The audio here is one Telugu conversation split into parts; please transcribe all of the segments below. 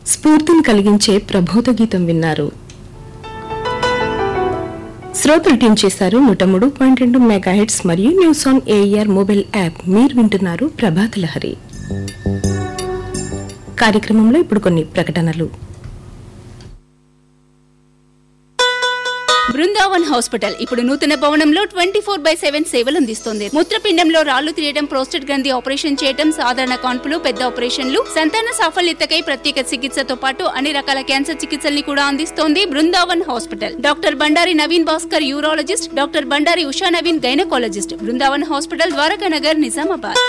స్ఫూర్తిని కలిగించే ప్రబోధ గీతం విన్నారు. శ్రోతలు ట్యూన్ చేశారు 103.2 మెగాహెర్ట్జ్ మరియు news on AR mobile app. మీరు వింటున్నారు ప్రభాత లహరి కార్యక్రమంలో. ఇప్పుడు కొన్ని ప్రకటనలు. బృందావన్ హాస్పిటల్ ఇప్పుడు నూతన భవనంలో 24/7 సేవలు అందిస్తోంది. మూత్రపిండంలో రాళ్లు తీయడం, ప్రోస్టేట్ గ్రంథి ఆపరేషన్ చేయడం, సాధారణ కాన్పులు, పెద్ద ఆపరేషన్లు, సంతాన సాఫల్యతకై ప్రత్యేక చికిత్సతో పాటు అన్ని రకాల క్యాన్సర్ చికిత్సల్ని కూడా అందిస్తోంది Brindavan hospital. Doctor Bandari Naveen Bhaskar urologist, doctor Bandari Usha Naveen gynaecologist. Brindavan hospital, Dwaraka Nagar, Nizamabad.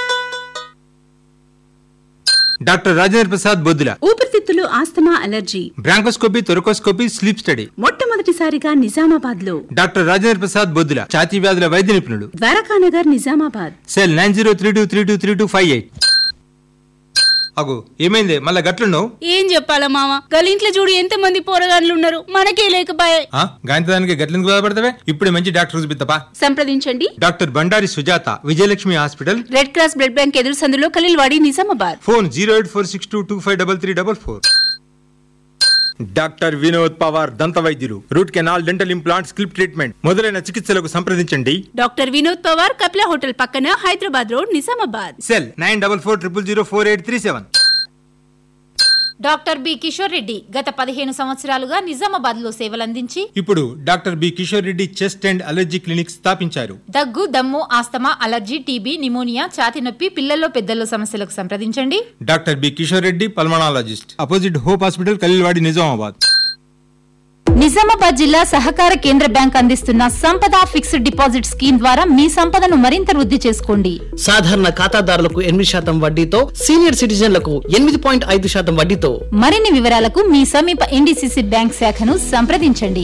Doctor Rajendra Prasad Boddula ఊపిరితిత్తులు, asthma, allergy, bronchoscopy, thoracoscopy, sleep study. మొట్టమొదటిసారిగా నిజామాబాద్ లో డాక్టర్ రాజేంద్ర ప్రసాద్ బొద్దుల ఛాతీ వ్యాధుల వైద్య నిపుణుడు. ద్వారకానగర్, నిజామాబాద్. సెల్ 9032232258. అగు ఏమైంది మళ్ళా గట్లున్నావు? ఏం చెప్పాలా మామ, గలింట్లో చూడు ఎంత మంది పోరగాన్లు ఉన్నారు, మనకే లేకపాయే. గాయంతదానికి గట్లెందుకు బాధపడతావే? ఇప్పుడు మంచి డాక్టర్ చూపిద్దాపా. సంప్రదించండి doctor Bandari Sujatha, Vijayalakshmi hospital, red cross blood bank ఎదురు సందులో, ఖలీల్వాడి, నిజామాబాద్. ఫోన్ 08462253344. డాక్టర్ వినోద్ పవార్, దంత వైద్యులు, root canal, dental implant, స్కిల్ప్ treatment మొదలైన చికిత్సలకు సంప్రదించండి. డాక్టర్ వినోద్ పవార్, కపిల హోటల్ పక్కన, Hyderabad road, Nizamabad. Cell 9440004837. Doctor B Kishore Reddy గత 15 సంవత్సరాలుగా నిజామాబాద్ లో సేవలందించి ఇప్పుడు doctor B Kishore Reddy chest and allergy clinic స్థాపించారు. దగ్గు, దమ్ము, ఆస్తమా, అలర్జీ, టీబీ, నిమోనియా, ఛాతీ నొప్పి, పిల్లల్లో పెద్దల్లో సమస్యలకు సంప్రదించండి. Doctor B Kishore Reddy, pulmonologist, opposite hope hospital, Khaleelwadi, Nizamabad. Nizamabad జిల్లా సహకార కేంద్ర బ్యాంక్ అందిస్తున్న సంపద ఫిక్స్డ్ డిపాజిట్ స్కీమ్ ద్వారా మీ సంపదను మరింత వృద్ధి చేసుకోండి. సాధారణ ఖాతాదారులకు 8% వడ్డీతో, సీనియర్ సిటిజన్లకు 8.5% వడ్డీతో. మరిన్ని వివరాలకు మీ సమీప ఎన్డీసీసీ బ్యాంక్ శాఖను సంప్రదించండి.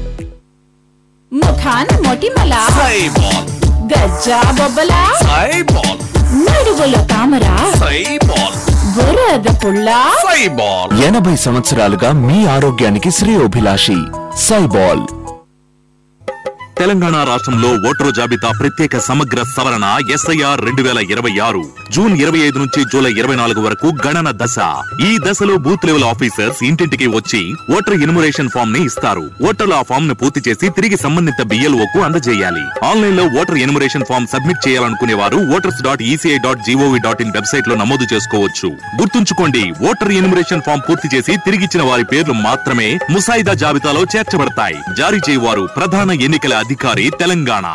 ముఖాన్ మొటిమల, గజ్జా బొబ్బల, నడుగుల తామర, బురద పుల్ల, 80 సంవత్సరాలుగా మీ ఆరోగ్యానికి శ్రేయోభిలాషి సైబాల్. తెలంగాణ రాష్ట్రంలో ఓటరు జాబితా ప్రత్యేక సమగ్ర సవరణ SIR 2026 జూన్ 25 నుంచి జూలై 24 వరకు గణన దశ. ఈ దశలో బూత్ లెవెల్ ఆఫీసర్స్ ఇంటింటికి వచ్చి ఓటర్ ఎన్యుమరేషన్ ఫామ్ ని ఇస్తారు. ఓటర్లు ఆ ఫామ్ ను పూర్తి చేసి తిరిగి సంబంధిత BLOకు అందజేయాలి. ఆన్లైన్ లో ఓటర్ ఎన్యుమరేషన్ ఫామ్ సబ్మిట్ చేయాలనుకునే వారు voters.eci.gov.in వెబ్సైట్ లో నమోదు చేసుకోవచ్చు. గుర్తుంచుకోండి, ఓటర్ ఎన్యుమరేషన్ ఫామ్ పూర్తి చేసి తిరిగిచ్చిన వారి పేర్లు మాత్రమే ముసాయిదా జాబితాలో చేర్చబడతాయి. జారీ చేయవారు ప్రధాన ఎన్నికల అధికారి, తెలంగాణ.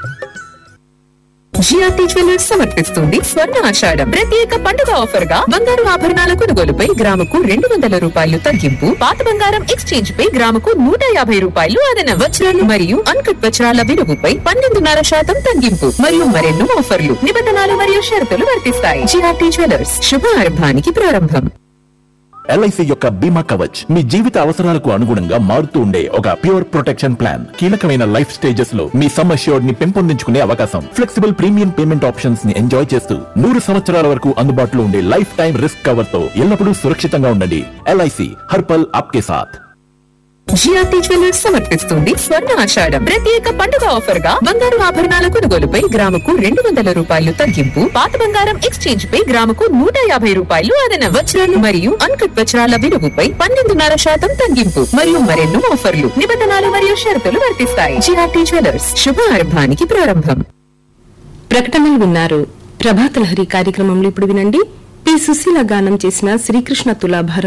జిఆర్టీ జ్యువెలర్స్ సమర్పిస్తుంది స్వర్ణ ఆషాఢం ప్రత్యేక పండుగ ఆఫర్ గా బంగారు ఆభరణాల కొనుగోలుపై గ్రాముకు 200 రూపాయలు తగ్గింపు, పాత బంగారం ఎక్స్చేంజ్ పై గ్రాముకు 150 రూపాయలు అదన, వజ్రాలు మరియు అన్కట్ వజ్రాల విలువపై 12.5% తగ్గింపు మరియు మరెన్నో ఆఫర్లు, నిబంధనలు మరియు షరతులు వర్తిస్తాయి. జిఆర్టీ జ్యువెలర్స్, శుభారంభానికి ప్రారంభం. LIC యొక్క బీమా కవచ్ మీ జీవిత అవసరాలకు అనుగుణంగా మారుతూ ఉండే ఒక ప్యూర్ ప్రొటెక్షన్ ప్లాన్. కీలకమైన లైఫ్ స్టేజెస్ లో మీ సమ్ అష్యూర్డ్ ని పెంపొందించుకునే అవకాశం, ఫ్లెక్సిబుల్ ప్రీమియం పేమెంట్ ఆప్షన్స్ ని ఎంజాయ్ చేస్తూ 100 సంవత్సరాల వరకు అందుబాటులో ఉండే లైఫ్ టైం రిస్క్ కవర్ తో ఎల్లప్పుడూ సురక్షితంగా ఉండండి. LIC హర్ పల్ ఆప్కే సాథ్. జిఆర్టీ జ్యువెలర్స్ సమర్పిస్తుంది స్వర్ణ ఆషాఢం ప్రత్యేక పండుగ ఆఫర్ గా బంగారు ఆభరణాల కొనుగోలుపై గ్రాముకు 200 రూపాయలు తగ్గింపు, పాత బంగారం ఎక్స్చేంజ్ పై గ్రాముకు 150 రూపాయలు అదన, వజ్రాలు మరియు అన్కట్ వజ్రాల విలువపై 12.5% తగ్గింపు మరియు మరెన్నో ఆఫర్లు, నిబంధనలు మరియు షరతులు వర్తిస్తాయి. జిఆర్టీ జ్యువెలర్స్, శుభారంభానికి ప్రారంభం. ప్రకటనలు విన్నారు. ప్రభాత లహరి కార్యక్రమంలో ఇప్పుడు వినండి. పి సుశీల గానం చేసిన శ్రీకృష్ణ తులాభారం